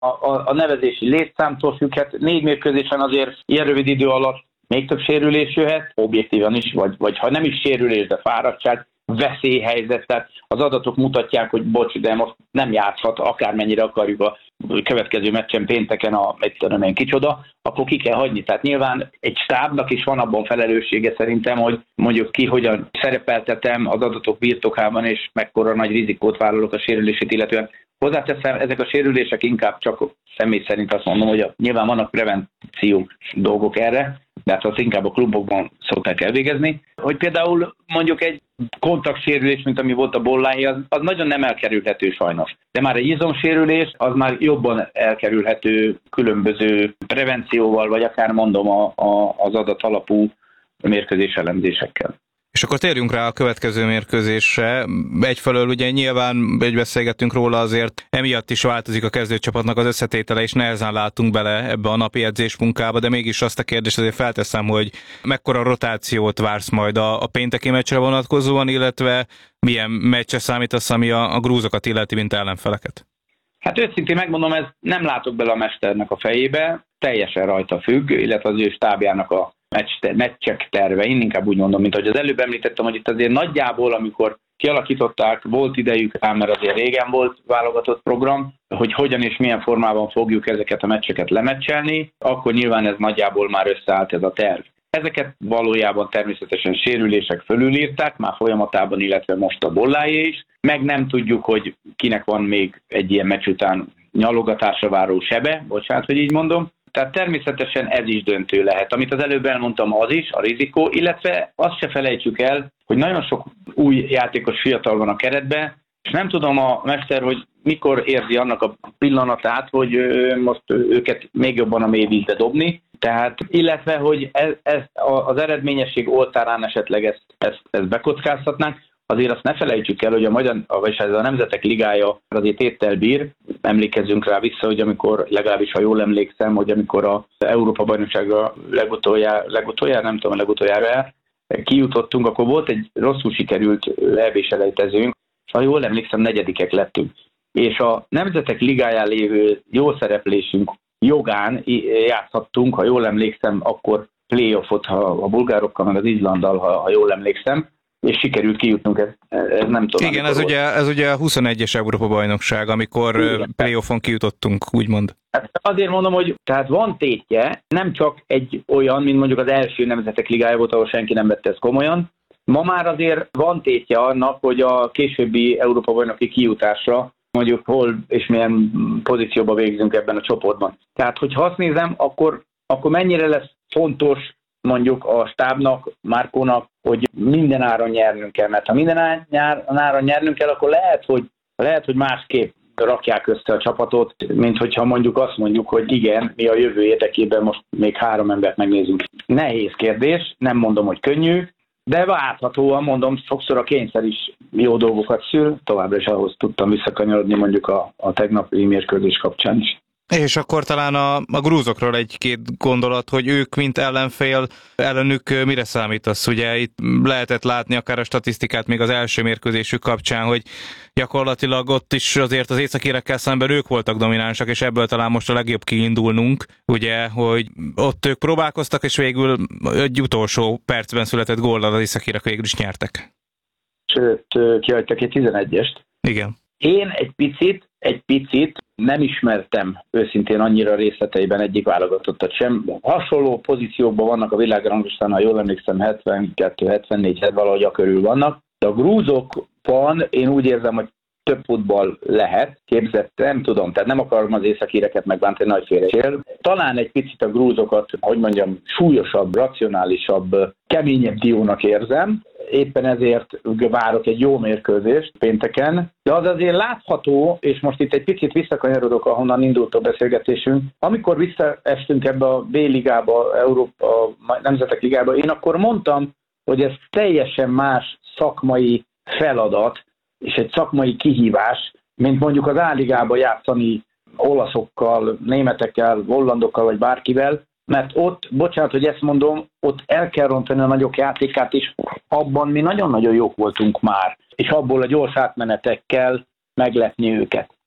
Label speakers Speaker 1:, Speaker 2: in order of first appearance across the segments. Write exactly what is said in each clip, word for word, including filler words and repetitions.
Speaker 1: a, a, a nevezési létszámtól függhet. Négy mérkőzésen azért ilyen rövid idő alatt még több sérülés jöhet, objektívan is, vagy, vagy ha nem is sérülés, de fáradtság, veszélyhelyzet, tehát az adatok mutatják, hogy bocs, de most nem játszhat, akármennyire akarjuk a következő meccsen pénteken a egy tudom én kicsoda, akkor ki kell hagyni. Tehát nyilván egy stábnak is van abban felelőssége szerintem, hogy mondjuk ki hogyan szerepeltetem az adatok birtokában, és mekkora nagy rizikót vállalok a sérülését, illetően hozzáteszem, ezek a sérülések inkább csak személy szerint azt mondom, hogy a, nyilván vannak prevenciós dolgok erre, de hát azt inkább a klubokban szokták elvégezni. Hogy például mondjuk egy kontaktsérülés, mint ami volt a Bollái, az, az nagyon nem elkerülhető sajnos. De már egy izomsérülés, az már jobban elkerülhető különböző prevencióval, vagy akár mondom a, a, az adat alapú mérkőzés elemzésekkel.
Speaker 2: És akkor térjünk rá a következő mérkőzésre. Egyfelől ugye nyilván egy beszélgettünk róla, azért emiatt is változik a kezdőcsapatnak az összetétele, és nehezen látunk bele ebbe a napi edzésmunkába, de mégis azt a kérdést azért felteszem, hogy mekkora rotációt vársz majd a, a pénteki meccsre vonatkozóan, illetve milyen meccse számítasz, ami a, a grúzokat illeti, mint ellenfeleket?
Speaker 1: Hát őszintén megmondom, ez nem látok bele a mesternek a fejébe, teljesen rajta függ, illetve az ő stábjának a meccsek terve, én inkább úgy mondom, mint ahogy az előbb említettem, hogy itt azért nagyjából, amikor kialakították, volt idejük ám, mert azért régen volt válogatott program, hogy hogyan és milyen formában fogjuk ezeket a meccseket lemecselni, akkor nyilván ez nagyjából már összeállt ez a terv. Ezeket valójában természetesen sérülések fölülírták, már folyamatában, illetve most a Bollájé is, meg nem tudjuk, hogy kinek van még egy ilyen meccs után nyalogatásra váró sebe, bocsánat, hogy így mondom. Tehát természetesen ez is döntő lehet. Amit az előbb elmondtam, az is, a rizikó, illetve azt se felejtsük el, hogy nagyon sok új játékos fiatal van a keretben, és nem tudom a mester, hogy mikor érzi annak a pillanatát, hogy most őket még jobban a mélyvízbe dobni. Tehát, illetve, hogy ez, ez az eredményesség oltárán esetleg ezt, ezt, ezt bekockáztatnánk. Azért azt ne felejtsük el, hogy a Magyar, vagyis ez a Nemzetek Ligája azért téttel bír. Emlékezzünk rá vissza, hogy amikor, legalábbis ha jól emlékszem, hogy amikor az Európa-bajnokságra legutoljára, legutoljára, nem tudom, legutoljára el, kijutottunk, akkor volt egy rosszul sikerült é bé-selejtezőnk, és ha jól emlékszem, negyedikek lettünk. És a Nemzetek Ligáján lévő jó szereplésünk jogán játszhattunk, ha jól emlékszem, akkor playoffot ha a bulgárokkal, meg az Izlanddal, ha, ha jól emlékszem, és sikerült kijutnunk, ez, ez nem tudom.
Speaker 2: Igen, ez ugye, ez ugye a huszonegyes Európa-bajnokság, amikor igen, playoffon kijutottunk, úgymond.
Speaker 1: Hát azért mondom, hogy tehát van tétje, nem csak egy olyan, mint mondjuk az első Nemzetek Ligája volt, ahol senki nem vette ezt komolyan. Ma már azért van tétje annak, hogy a későbbi Európa-bajnoki kijutásra mondjuk hol és milyen pozícióba végzünk ebben a csoportban. Tehát, hogyha azt nézem, akkor, akkor mennyire lesz fontos mondjuk a stábnak, Márkónak, hogy minden áron nyernünk kell, mert ha minden áron nyernünk kell, akkor lehet, hogy, lehet, hogy másképp rakják össze a csapatot, mint hogyha mondjuk azt mondjuk, hogy igen, mi a jövő érdekében most még három embert megnézünk. Nehéz kérdés, nem mondom, hogy könnyű, de várhatóan mondom, sokszor a kényszer is jó dolgokat szül, továbbra is ahhoz tudtam visszakanyarodni mondjuk a, a tegnapi mérkőzés kapcsán is.
Speaker 2: És akkor talán a, a grúzokról egy-két gondolat, hogy ők, mint ellenfél, ellenük mire számítasz? Ugye itt lehetett látni akár a statisztikát még az első mérkőzésük kapcsán, hogy gyakorlatilag ott is azért az északírekkel szemben ők voltak dominánsak, és ebből talán most a legjobb kiindulnunk, ugye, hogy ott ők próbálkoztak, és végül egy utolsó percben született góllal az északírek végül is nyertek.
Speaker 1: Sőt, kihagytak egy tizenegyest.
Speaker 2: Igen.
Speaker 1: Én egy picit, egy picit nem ismertem őszintén annyira részleteiben egyik válogatottat sem. Hasonló pozíciókban vannak a világranglistán, ha jól emlékszem, hetvenkettő hetvennégy valahogy a körül vannak. De a grúzokban én úgy érzem, hogy több futball lehet, képzett, nem tudom, tehát nem akarom az északíreket megbántani, nagy félreértés. Talán egy picit a grúzokat, hogy mondjam, súlyosabb, racionálisabb, keményebb diónak érzem. Éppen ezért várok egy jó mérkőzést pénteken, de az azért látható, és most itt egy picit visszakanyarodok, ahonnan indult a beszélgetésünk, amikor visszaestünk ebbe a B-ligába, Európa Nemzetek Ligába, én akkor mondtam, hogy ez teljesen más szakmai feladat, és egy szakmai kihívás, mint mondjuk az A-ligába játszani olaszokkal, németekkel, hollandokkal, vagy bárkivel, mert ott, bocsánat, hogy ezt mondom, ott el kell rontani a nagyok játékát, és abban mi nagyon-nagyon jók voltunk már, és abból a gyors átmenetekkel meglepni őket.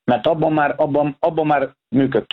Speaker 1: mert abban már, abban, abban már működtünk.